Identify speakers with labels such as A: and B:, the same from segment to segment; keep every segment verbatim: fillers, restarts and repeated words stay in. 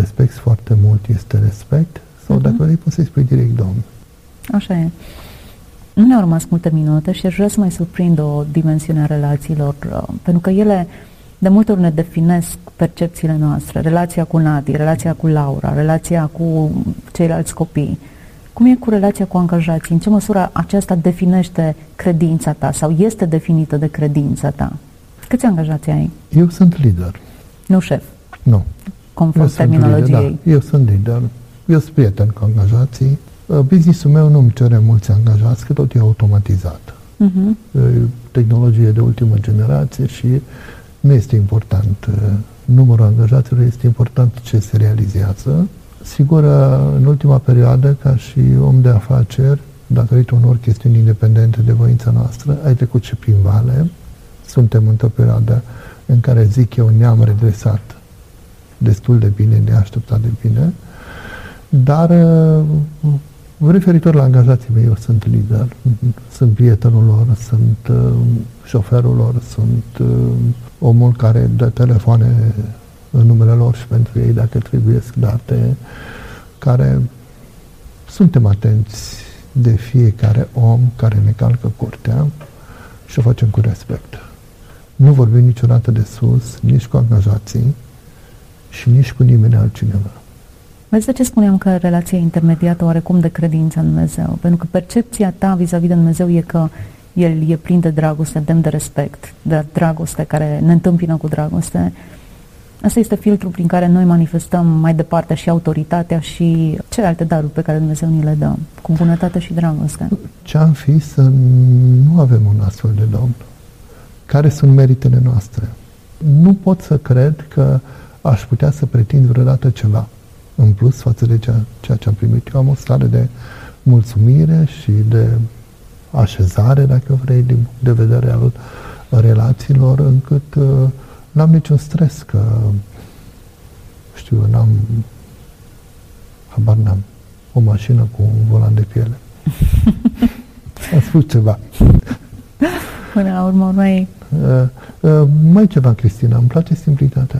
A: respecti foarte mult, este respect, sau uh-huh. dacă vrei, poți să-i spui direct domn.
B: Așa e. Nu ne-au rămas multe minute și aș vrea să mai surprind o dimensiune a relațiilor, pentru că ele de multe ori ne definesc percepțiile noastre, relația cu Nati, relația cu Laura, relația cu ceilalți copii. Cum e cu relația cu angajații? În ce măsură aceasta definește credința ta sau este definită de credința ta? Câți angajați ai?
A: Eu sunt lider.
B: Nu șef?
A: Nu.
B: Conform terminologiei.
A: Lider, da. Eu sunt lider. Eu sunt prieten cu angajații. Business-ul meu nu îmi cere mulți angajați, că tot e automatizat. Uh-huh. Tehnologie de ultimă generație și nu este important numărul angajaților, este important ce se realizează. Sigur, în ultima perioadă, ca și om de afaceri, datorită unor chestiuni independente de voința noastră, ai trecut și prin vale. Suntem într-o perioadă în care, zic eu, ne-am redresat destul de bine, neașteptat de bine, dar referitor la angajații mei, eu sunt lider, sunt prietenul lor, sunt uh, șoferul lor, sunt uh, omul care dă telefoane în numele lor și pentru ei dacă trebuie date, care suntem atenți de fiecare om care ne calcă curtea și o facem cu respect. Nu vorbim niciodată de sus, nici cu angajații și nici cu nimeni altcineva.
B: Vezi de ce spuneam că relația intermediată oarecum de credință în Dumnezeu? Pentru că percepția ta vis-a-vis de Dumnezeu e că El e plin de dragoste, demn de respect, de dragoste care ne întâmpină cu dragoste. Asta este filtrul prin care noi manifestăm mai departe și autoritatea și celelalte daruri pe care Dumnezeu ni le dă, cu bunătate și dragoste.
A: Ce-am fi să nu avem un astfel de Domn? Care sunt meritele noastre? Nu pot să cred că aș putea să pretind vreodată ceva în plus față de ceea, ceea ce am primit. Eu am o stare de mulțumire și de așezare, dacă vrei, din punct de vedere al relațiilor, încât uh, n-am niciun stres că, știu, n-am, habar n-am, o mașină cu un volan de piele. Am spus ceva.
B: Până la urmă, mai...
A: Uh, uh, mai ceva, Cristina, îmi place simplitatea.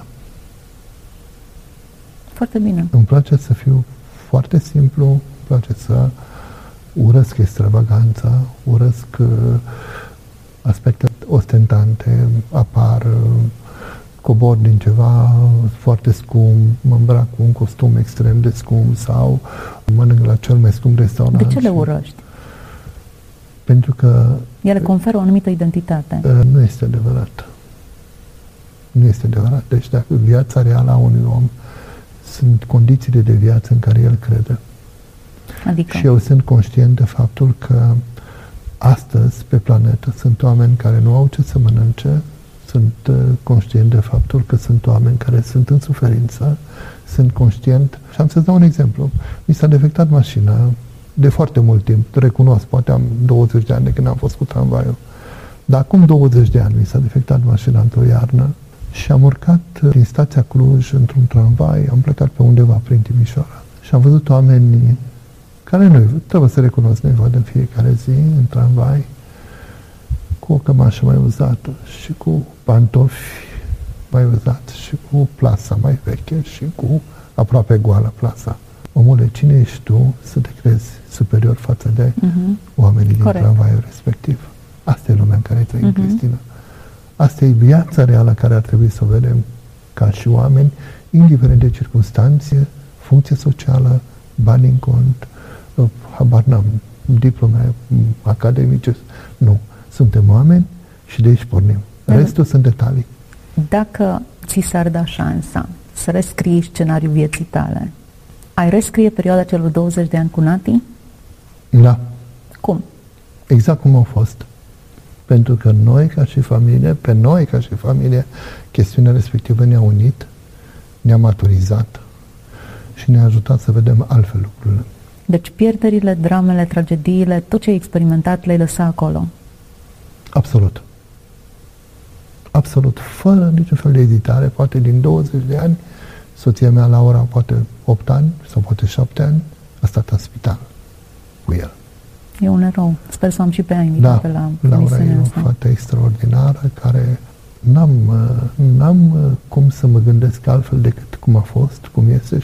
B: Foarte bine.
A: Îmi place să fiu foarte simplu, îmi place să urăsc extravaganța, urăsc uh, aspecte ostentante, apar, uh, cobor din ceva foarte scump, mă îmbrac cu un costum extrem de scump sau mănânc la cel mai scump restaurant.
B: De ce le urăști?
A: Pentru că...
B: Ele conferă o anumită identitate.
A: Uh, nu este adevărat. Nu este adevărat. Deci dacă viața reală a unui om sunt condițiile de viață în care el crede.
B: Adică?
A: Și eu sunt conștient de faptul că astăzi, pe planetă, sunt oameni care nu au ce să mănânce, sunt uh, conștient de faptul că sunt oameni care sunt în suferință, sunt conștient... Și am să-ți dau un exemplu. Mi s-a defectat mașina de foarte mult timp, recunosc, poate am douăzeci de ani de când am fost cu tramvaiul. Dar acum douăzeci de ani mi s-a defectat mașina într-o iarnă și am urcat din stația Cluj într-un tramvai, am plecat pe undeva prin Timișoara și am văzut oameni care nu trebuie să recunosc, ne văd în fiecare zi în tramvai cu o cămașă mai uzată și cu pantofi mai uzați și cu plasa mai veche și cu aproape goală plasa. Omule, cine ești tu să te crezi superior față de uh-huh. oamenii din
B: Corect.
A: tramvaiul respectiv? Asta e lumea în care trăim, uh-huh. Cristina. Asta e viața reală care ar trebui să o vedem ca și oameni, indiferent de circunstanțe, funcție socială, bani în cont, habar n-am, diplome academice. Nu. Suntem oameni și de aici pornim. Restul sunt detalii.
B: Dacă ți s-ar da șansa să rescrii scenariul vieții tale, ai rescrie perioada celor douăzeci de ani cu Nati?
A: Da.
B: Cum?
A: Exact cum au fost. Pentru că noi, ca și familie, pe noi, ca și familie, chestiunea respectivă ne-a unit, ne-a maturizat și ne-a ajutat să vedem altfel lucrurile.
B: Deci pierderile, dramele, tragediile, tot ce ai experimentat le-ai lăsat acolo?
A: Absolut. Absolut. Fără niciun fel de ezitare. Poate din douăzeci de ani, soția mea, Laura, poate opt ani sau poate șapte ani, a stat în spital cu el.
B: E un erou. Sper să am și pe ea invitată
A: da,
B: la
A: Laura e o fată extraordinară care n-am, n-am cum să mă gândesc altfel decât cum a fost, cum este